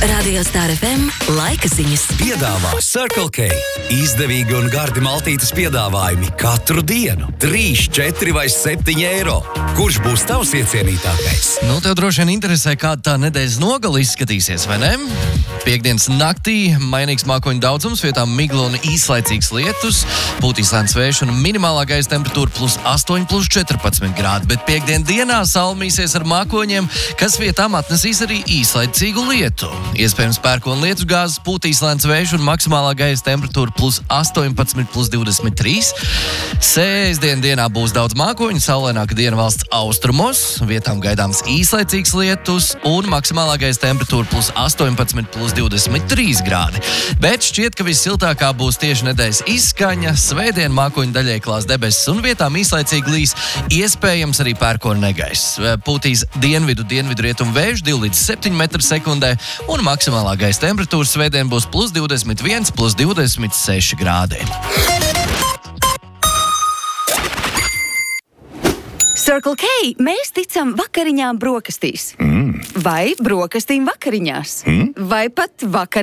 Radio Star FM laika ziņas. Piedāvā Circle K. Izdevīgi un gardi maltītes piedāvājumi katru dienu. 3, 4 vai 7 eiro. Kurš būs tavs iecienītākais? Tev droši vien interesē, kāda tā nedēļas nogale izskatīsies, vai ne? Piektdienas naktī mainīgs mākoņu daudzums, vietām migla un īslaicīgs lietus, pūtīs lēns vējš un minimālā gaisa temperatūra +8, +14 grādi, bet piektdien dienā salmīsies ar mākoņiem, kas vietām atnesīs arī īslaicīgu lietu. Iespējams pērkona lietus gāzes, pūtīs lēns vējš un maksimālā gaisa temperatūra +18, +23. Sēsdien dienā būs daudz mākoņu, saulaināka diena valsts austrumos, vietām gaidāms īslaicīgs lietus un maksimālā gaisa temperatūra +18, +23 grādi. Bet šķiet, ka vissiltākā būs tieši nedēļas izskaņa, svētdien mākoņu daļai klās debesis un vietām īslaicīgi līs, iespējams arī pērkona negaiss. Pūtīs dienvidu rietumu vējš 2 līdz 7 m/sekundē un maksimālā gaisa temperatūra svētdien būs +21, +26 grādi. Circle K, mēs ticam vakariņām brokastīs. Vai brokastīm vakariņās. Vai pat vakariņās.